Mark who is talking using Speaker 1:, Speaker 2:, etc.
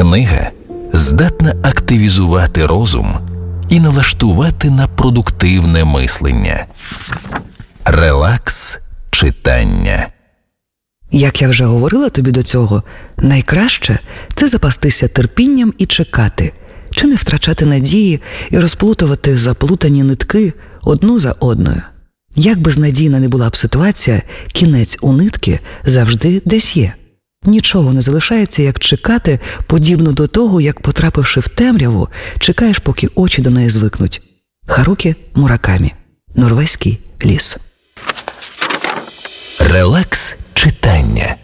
Speaker 1: Книга здатна активізувати розум і налаштувати на продуктивне мислення. Релакс читання.
Speaker 2: Як я вже говорила тобі до цього, найкраще – це запастися терпінням і чекати, чи не втрачати надії і розплутувати заплутані нитки одну за одною. Як безнадійна не була б ситуація, кінець у нитки завжди десь є. Нічого не залишається, як чекати, подібно до того, як, потрапивши в темряву, чекаєш, поки очі до неї звикнуть. Харукі Муракамі. Норвезький ліс.
Speaker 1: Релакс читання.